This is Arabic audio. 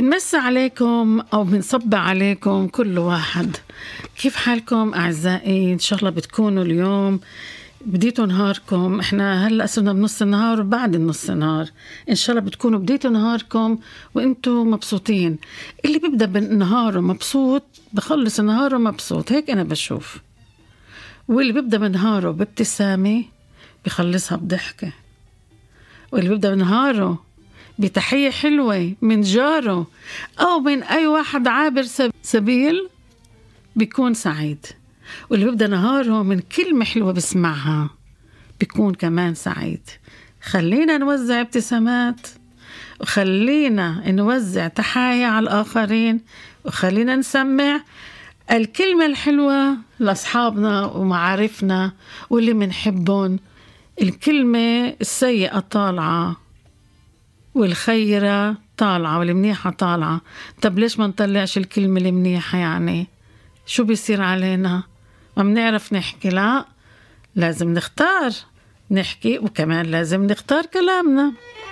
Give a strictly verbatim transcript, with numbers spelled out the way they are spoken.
بنمسي عليكم أو بنصب عليكم كل واحد. كيف حالكم أعزائي؟ إن شاء الله بتكونوا اليوم بديتوا نهاركم. إحنا هلأ صرنا بنص النهار وبعد النص النهار، إن شاء الله بتكونوا بديتوا نهاركم وإنتوا مبسوطين. اللي بيبدأ بنهاره مبسوط بخلص نهاره مبسوط، هيك أنا بشوف. واللي بيبدأ بنهاره بابتسامة بخلصها بضحكة، واللي بيبدأ بنهاره بتحية حلوة من جاره أو من أي واحد عابر سبيل بيكون سعيد. واللي بيبدأ نهاره من كلمة حلوة بسمعها بيكون كمان سعيد. خلينا نوزع ابتسامات، وخلينا نوزع تحايا على الآخرين، وخلينا نسمع الكلمة الحلوة لأصحابنا ومعارفنا واللي منحبهم. الكلمة السيئة طالعة والخيرة طالعة والمنيحة طالعة. طب ليش ما نطلعش الكلمة المنيحة؟ يعني شو بيصير علينا؟ ما بنعرف نحكي؟ لا، لازم نختار نحكي، وكمان لازم نختار كلامنا.